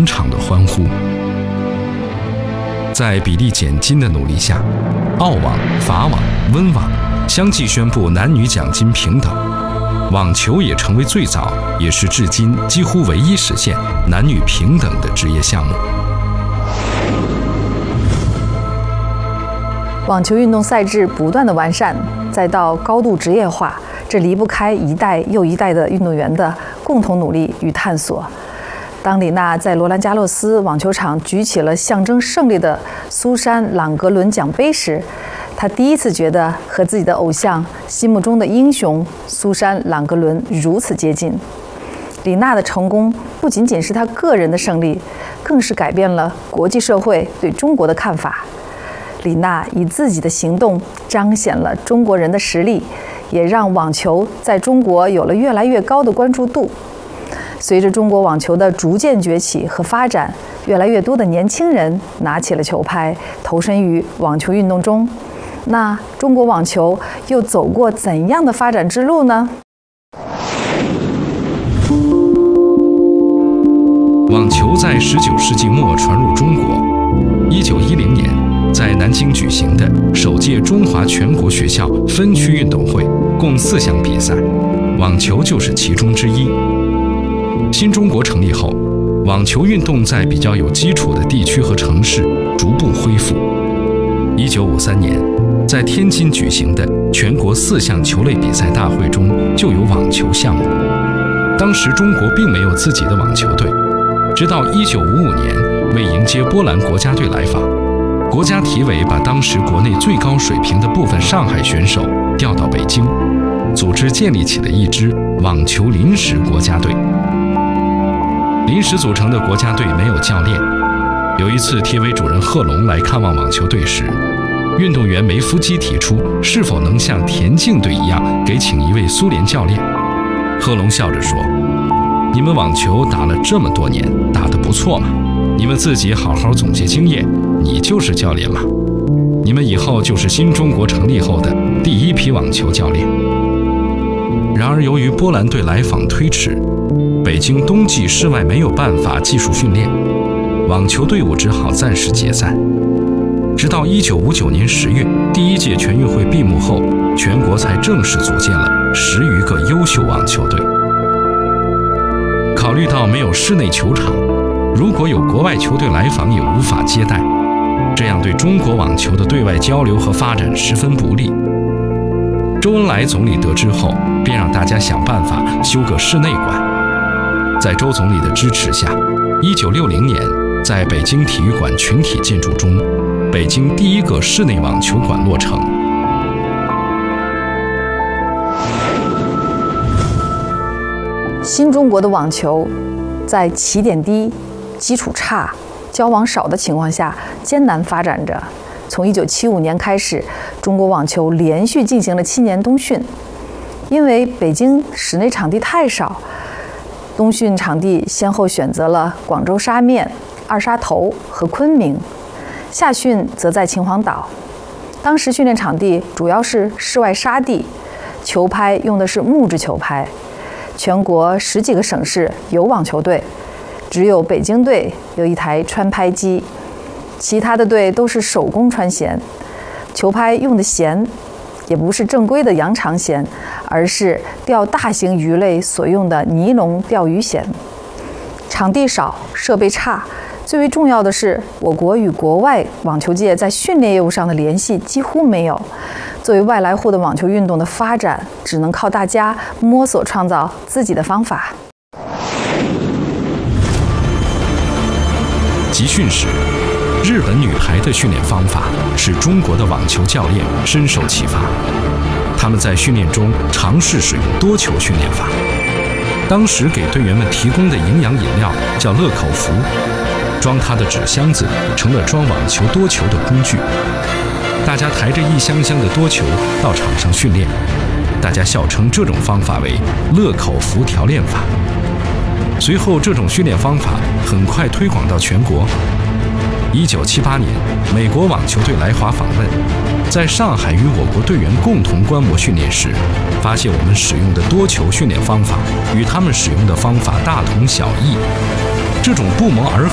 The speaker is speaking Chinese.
全场的欢呼。在比例减金的努力下，澳网、法网、温网相继宣布男女奖金平等，网球也成为最早，也是至今几乎唯一实现男女平等的职业项目。 网球运动赛制不断的完善，再到高度职业化，这离不开一代又一代的运动员的共同努力与探索。当李娜在罗兰加洛斯网球场举起了象征胜利的苏珊·朗格伦奖杯时，她第一次觉得和自己的偶像心目中的英雄苏珊·朗格伦如此接近。李娜的成功不仅仅是她个人的胜利，更是改变了国际社会对中国的看法。李娜以自己的行动彰显了中国人的实力，也让网球在中国有了越来越高的关注度。随着中国网球的逐渐崛起和发展，越来越多的年轻人拿起了球拍，投身于网球运动中。那中国网球又走过怎样的发展之路呢？ 网球在19世纪末传入中国。1910年，在南京举行的首届中华全国学校分区运动会，共4项比赛，网球就是其中之一。新中国成立后，网球运动在比较有基础的地区和城市逐步恢复。1953年，在天津举行的全国4项球类比赛大会中就有网球项目。当时中国并没有自己的网球队，直到1955年为迎接波兰国家队来访，国家体委把当时国内最高水平的部分上海选手调到北京，组织建立起了一支网球临时国家队。临时组成的国家队没有教练。有一次，体委主任贺龙来看望网球队时，运动员梅夫基提出是否能像田径队一样给请一位苏联教练。贺龙笑着说：“你们网球打了这么多年，打得不错嘛，你们自己好好总结经验，你就是教练嘛。你们以后就是新中国成立后的第一批网球教练。”然而，由于波兰队来访推迟，北京冬季室外没有办法技术训练，网球队伍只好暂时解散。直到1959年10月，第一届全运会闭幕后，全国才正式组建了10余个优秀网球队。考虑到没有室内球场，如果有国外球队来访也无法接待，这样对中国网球的对外交流和发展十分不利。周恩来总理得知后，便让大家想办法修个室内馆。在周总理的支持下，1960年，在北京体育馆群体建筑中，北京第一个室内网球馆落成。 新中国的网球在起点低、基础差、交往少的情况下艰难发展着。从1975年开始，中国网球连续进行了7年冬训。因为北京室内场地太少，冬训场地先后选择了广州沙面、二沙头和昆明，夏训则在秦皇岛。当时训练场地主要是室外沙地，球拍用的是木质球拍。全国10几个省市有网球队，只有北京队有一台穿拍机，其他的队都是手工穿弦。球拍用的弦也不是正规的羊肠弦，而是钓大型鱼类所用的尼龙钓鱼弦。场地少，设备差，最为重要的是，我国与国外网球界在训练业务上的联系几乎没有。作为外来户的网球运动的发展，只能靠大家摸索创造自己的方法。 集训时，日本女排的训练方法使中国的网球教练深受启发。他们在训练中尝试使用多球训练法。当时给队员们提供的营养饮料叫乐口福，装它的纸箱子成了装网球多球的工具。大家抬着一箱箱的多球到场上训练，大家笑称这种方法为乐口福调练法。随后，这种训练方法很快推广到全国。1978年，美国网球队来华访问，在上海与我国队员共同观摩训练时，发现我们使用的多球训练方法与他们使用的方法大同小异。这种不谋而合